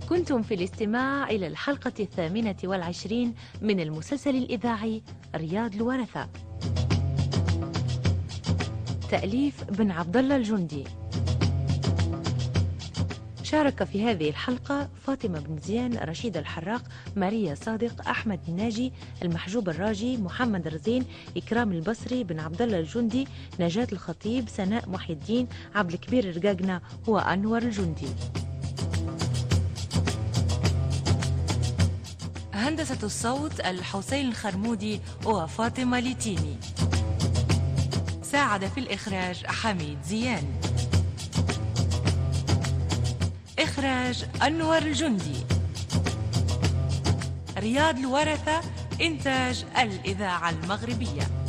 كنتم في الاستماع إلى الحلقة 28 من المسلسل الإذاعي رياض الورثة. تأليف بن عبد الله الجندي. شارك في هذه الحلقة فاطمة بن زيان، رشيد الحراق، ماريا صادق، أحمد الناجي، المحجوب الراجي، محمد رزين، إكرام البصري، بن عبد الله الجندي، نجاة الخطيب، سناء محي الدين، عبد الكبير الرقاقنة وأنور الجندي. هندسة الصوت الحسين الخرمودي وفاطمة ليتيني. ساعد في الإخراج حميد زيان. إخراج أنور الجندي. رياض الورثة، إنتاج الإذاعة المغربية.